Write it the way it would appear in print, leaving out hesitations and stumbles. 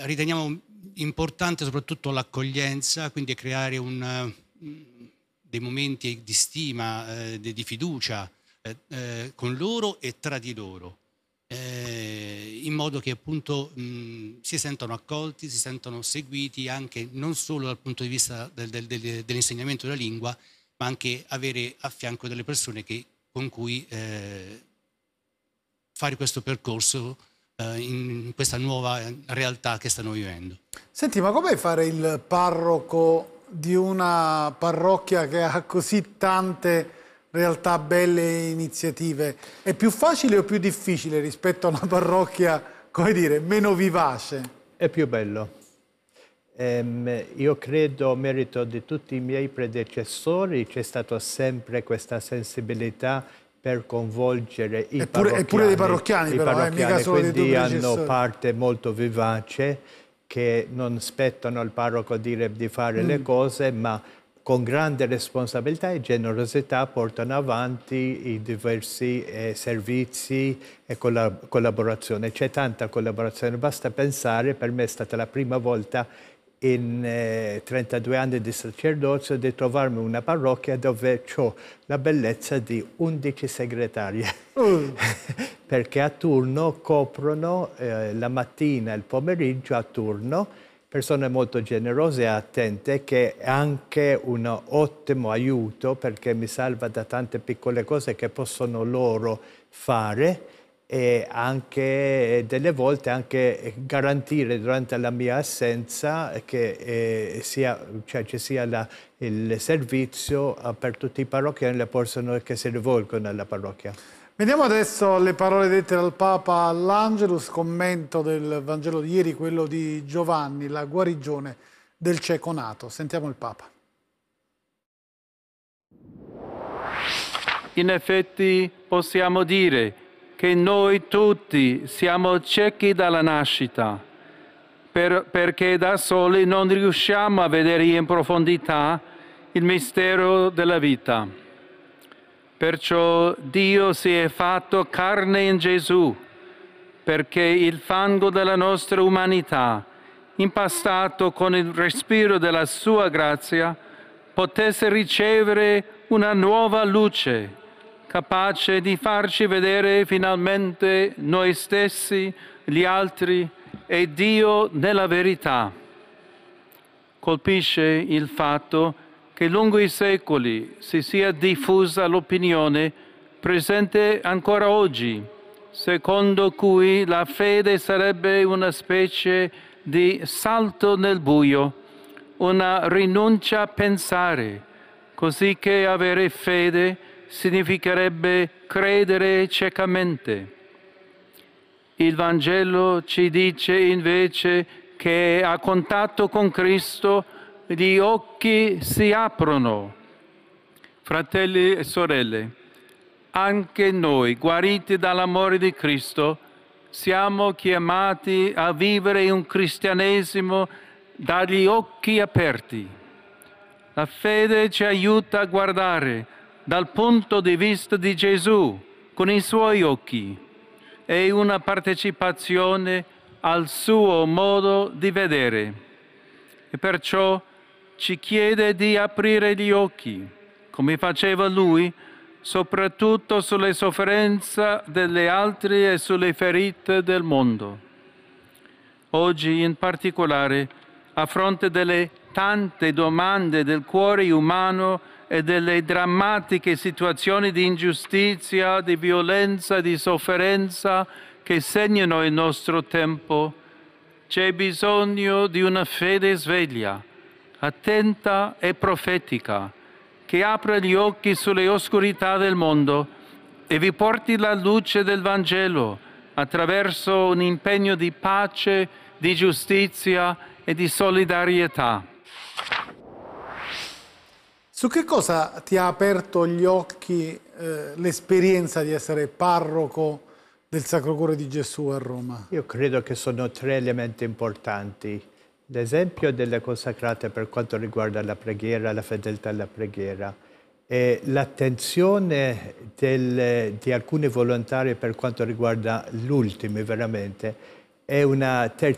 riteniamo importante soprattutto l'accoglienza, quindi creare dei momenti di stima, di fiducia con loro e tra di loro, in modo che appunto si sentano accolti, si sentano seguiti anche non solo dal punto di vista dell'insegnamento della lingua, ma anche avere a fianco delle persone con cui fare questo percorso in questa nuova realtà che stanno vivendo. Senti, ma com'è fare il parroco di una parrocchia che ha così tante realtà belle e iniziative? È più facile o più difficile rispetto a una parrocchia, come dire, meno vivace? È più bello. Io credo, merito di tutti i miei predecessori, c'è stata sempre questa sensibilità per coinvolgere i parrocchiani. Eppure dei parrocchiani, però, mica solo dei tuoi predecessori. Quindi hanno parte molto vivace, che non spettano al parroco dire di fare le cose, ma con grande responsabilità e generosità portano avanti i diversi servizi e collaborazione. C'è tanta collaborazione, basta pensare, per me è stata la prima volta in 32 anni di sacerdozio di trovarmi una parrocchia dove ho la bellezza di 11 segretarie, perché a turno coprono la mattina e il pomeriggio a turno, persone molto generose e attente, che è anche un ottimo aiuto perché mi salva da tante piccole cose che possono loro fare, e anche delle volte anche garantire durante la mia assenza che ci sia il servizio per tutti i parrocchiani, le persone che si rivolgono alla parrocchia. Vediamo adesso le parole dette dal Papa all'Angelus, commento del Vangelo di ieri, quello di Giovanni, la guarigione del cieco nato. Sentiamo il Papa. In effetti possiamo dire che noi tutti siamo ciechi dalla nascita, perché da soli non riusciamo a vedere in profondità il mistero della vita. Perciò Dio si è fatto carne in Gesù, perché il fango della nostra umanità, impastato con il respiro della sua grazia, potesse ricevere una nuova luce, capace di farci vedere finalmente noi stessi, gli altri e Dio nella verità. Colpisce il fatto che lungo i secoli si sia diffusa l'opinione presente ancora oggi, secondo cui la fede sarebbe una specie di salto nel buio, una rinuncia a pensare, così che avere fede significherebbe credere ciecamente. Il Vangelo ci dice invece che a contatto con Cristo gli occhi si aprono. Fratelli e sorelle, anche noi, guariti dall'amore di Cristo, siamo chiamati a vivere un cristianesimo dagli occhi aperti. La fede ci aiuta a guardare dal punto di vista di Gesù con i suoi occhi. È una partecipazione al suo modo di vedere e perciò ci chiede di aprire gli occhi, come faceva lui, soprattutto sulle sofferenze delle altre e sulle ferite del mondo. Oggi in particolare, a fronte delle tante domande del cuore umano e delle drammatiche situazioni di ingiustizia, di violenza, di sofferenza che segnano il nostro tempo, c'è bisogno di una fede sveglia, attenta e profetica, che apra gli occhi sulle oscurità del mondo e vi porti la luce del Vangelo attraverso un impegno di pace, di giustizia e di solidarietà. Su che cosa ti ha aperto gli occhi l'esperienza di essere parroco del Sacro Cuore di Gesù a Roma? Io credo che sono 3 elementi importanti. L'esempio delle consacrate per quanto riguarda la preghiera, la fedeltà alla preghiera, e l'attenzione di alcuni volontari per quanto riguarda l'ultimo veramente, è una